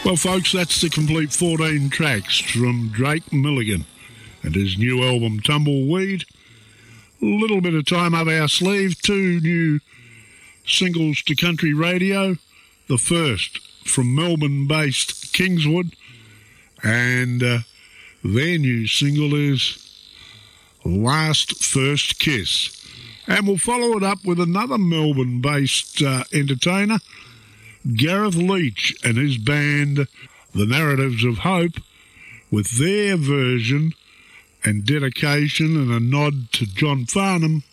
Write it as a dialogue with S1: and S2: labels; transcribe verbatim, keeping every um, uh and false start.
S1: Well, folks, that's the complete fourteen tracks from Drake Milligan and his new album Tumbleweed. A little bit of time up our sleeve, two new singles to country radio. The first from Melbourne-based Kingswood, and uh, their new single is Last First Kiss. And we'll follow it up with another Melbourne-based uh, entertainer, Gareth Leach and his band, The Narratives of Hope, with their version and dedication and a nod to John Farnham